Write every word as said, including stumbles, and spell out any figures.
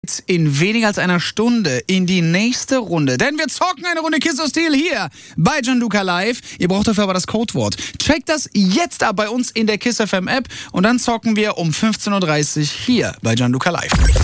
In weniger als einer Stunde in die nächste Runde. Denn wir zocken eine Runde Kiss of Steel hier bei Gianluca Live. Ihr braucht dafür aber das Codewort. Checkt das jetzt ab bei uns in der Kiss F M App und dann zocken wir um fünfzehn Uhr dreißig hier bei Gianluca Live.